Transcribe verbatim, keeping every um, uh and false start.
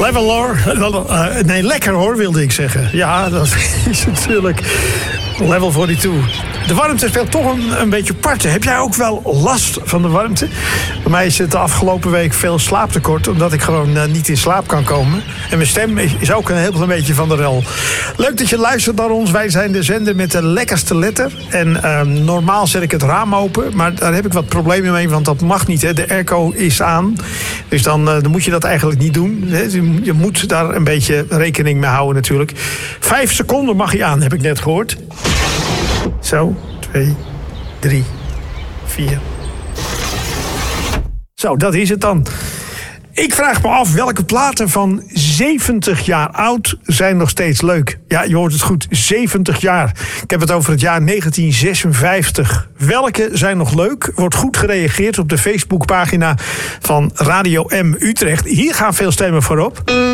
Level hoor. Uh, nee, lekker hoor, wilde ik zeggen. Ja, dat is natuurlijk level tweeënveertig. De warmte speelt toch een, een beetje parten. Heb jij ook wel last van de warmte? Bij mij is het de afgelopen week veel slaaptekort, omdat ik gewoon uh, niet in slaap kan komen. En mijn stem is, is ook een heel klein beetje van de rel. Leuk dat je luistert naar ons. Wij zijn de zender met de lekkerste letter. En uh, normaal zet ik het raam open, maar daar heb ik wat problemen mee, want dat mag niet. Hè. De airco is aan. Dus dan, uh, dan moet je dat eigenlijk niet doen. Hè. Je moet daar een beetje rekening mee houden natuurlijk. Vijf seconden mag hij aan, heb ik net gehoord. Zo, twee, drie, vier. Zo, dat is het dan. Ik vraag me af welke platen van zeventig jaar oud zijn nog steeds leuk. Ja, je hoort het goed, zeventig jaar. Ik heb het over het jaar negentien zesenvijftig. Welke zijn nog leuk? Wordt goed gereageerd op de Facebookpagina van Radio M Utrecht. Hier gaan veel stemmen voor op.